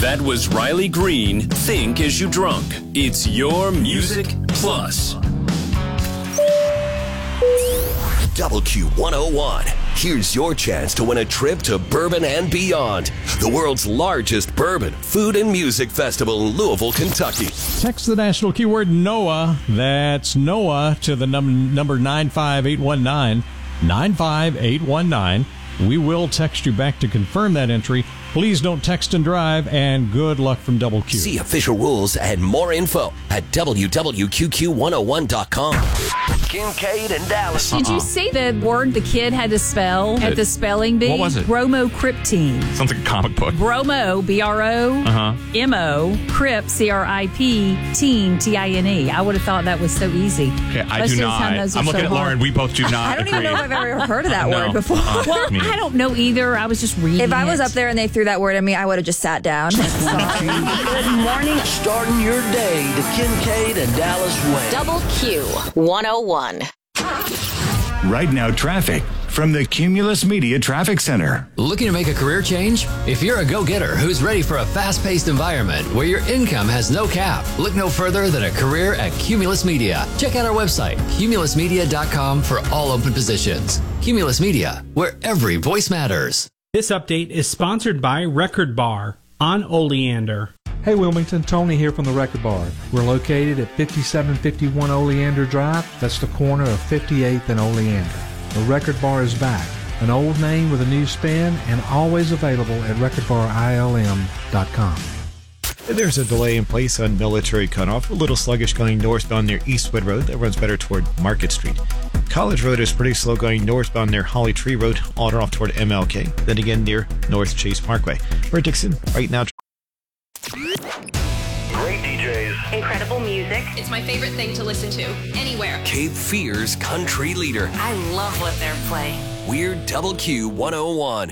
That was Riley Green, Think As You Drunk. It's your Music Plus. Double Q 101. Here's your chance to win a trip to Bourbon and Beyond, the world's largest bourbon, food, and music festival in Louisville, Kentucky. Text the national keyword NOAA. That's NOAA to the number 95819. 95819. We will text you back to confirm that entry. Please don't text and drive, and good luck from Double Q. See official rules and more info at www.qqq101.com. Kincaid and Dallas. Did you see the word the kid had to spell at the spelling bee? What was it? Bromocriptine. Sounds like a comic book. Bromo, B-R-O-M-O, Crip, C-R-I-P, teen, T-I-N-E. I would have thought that was so easy. Okay, I do not. I'm looking at Lauren. We both do not I don't even know if I've ever heard of that word before. Well, I don't know either. I was just reading If I was up there and they threw that word at me, I would have just sat down. Sorry. Good morning. Starting your day the Kincaid and Dallas way. Double Q 101. Right now, traffic from the Cumulus Media Traffic Center. Looking to make a career change? If you're a go-getter who's ready for a fast-paced environment where your income has no cap, look no further than a career at Cumulus Media. Check out our website, cumulusmedia.com, for all open positions. Cumulus Media, where every voice matters. This update is sponsored by Record Bar on Oleander. Hey Wilmington, Tony here from the Record Bar. We're located at 5751 Oleander Drive. That's the corner of 58th and Oleander. The Record Bar is back. An old name with a new spin and always available at recordbarilm.com. There's a delay in place on Military Cutoff, a little sluggish going northbound near Eastwood Road. That runs better toward Market Street. College Road is pretty slow going northbound near Holly Tree Road, on or off toward MLK. Then again near North Chase Parkway. We're at Dixon right now. Great DJs. Incredible music. It's my favorite thing to listen to anywhere. Cape Fear's country leader. I love what they're playing. We're Double Q 101.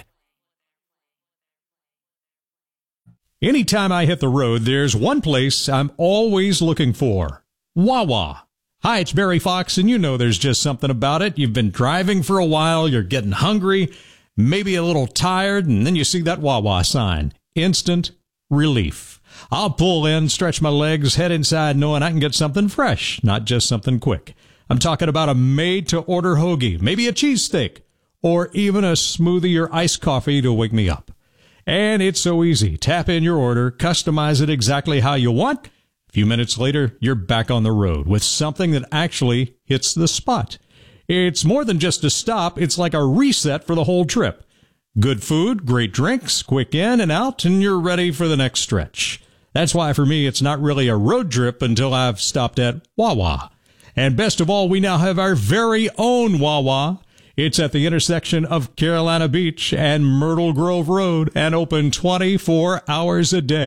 Anytime I hit the road, there's one place I'm always looking for. Wawa. Hi, it's Barry Fox, and you know there's just something about it. You've been driving for a while, you're getting hungry, maybe a little tired, and then you see that Wawa sign. Instant relief. I'll pull in, stretch my legs, head inside knowing I can get something fresh, not just something quick. I'm talking about a made-to-order hoagie, maybe a cheesesteak, or even a smoothie or iced coffee to wake me up. And it's so easy. Tap in your order, customize it exactly how you want. A few minutes later, you're back on the road with something that actually hits the spot. It's more than just a stop. It's like a reset for the whole trip. Good food, great drinks, quick in and out, and you're ready for the next stretch. That's why for me, it's not really a road trip until I've stopped at Wawa. And best of all, we now have our very own Wawa. It's at the intersection of Carolina Beach and Myrtle Grove Road and open 24 hours a day.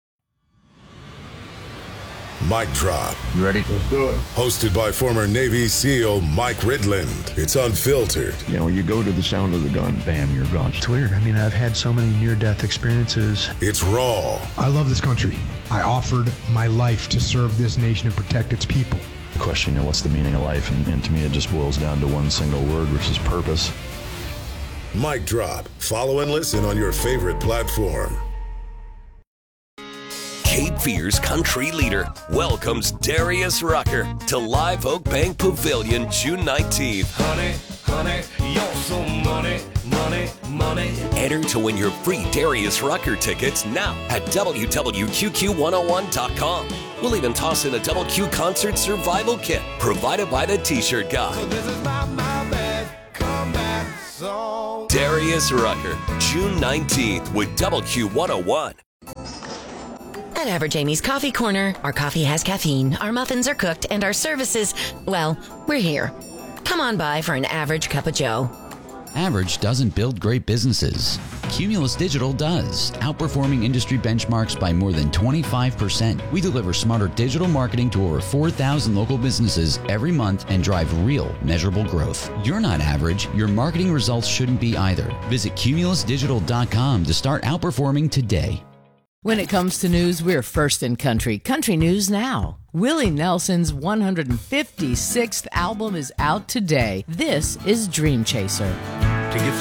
Mic Drop. You ready? Let's do it. Hosted by former Navy SEAL Mike Ridland. It's unfiltered. You know, you go to the sound of the gun, bam, you're gone. It's weird. I mean, I've had so many near-death experiences. It's raw. I love this country. I offered my life to serve this nation and protect its people. The question, what's the meaning of life? And to me, it just boils down to one single word, which is purpose. Mic Drop. Follow and listen on your favorite platform. Cape Fear's country leader welcomes Darius Rucker to Live Oak Bank Pavilion June 19th. Honey, you're so money. Enter to win your free Darius Rucker tickets now at www.qqq101.com. We'll even toss in a Double Q concert survival kit provided by the T-Shirt Guy. So this is my bad comeback song. Darius Rucker, June 19th with Double Q 101. At Average Amy's Coffee Corner, our coffee has caffeine, our muffins are cooked, and our services, well, we're here. Come on by for an average cup of joe. Average doesn't build great businesses. Cumulus Digital does, outperforming industry benchmarks by more than 25%. We deliver smarter digital marketing to over 4,000 local businesses every month and drive real, measurable growth. You're not average. Your marketing results shouldn't be either. Visit cumulusdigital.com to start outperforming today. When it comes to news, we're first in country. Country News Now. Willie Nelson's 156th album is out today. This is Dream Chaser. To get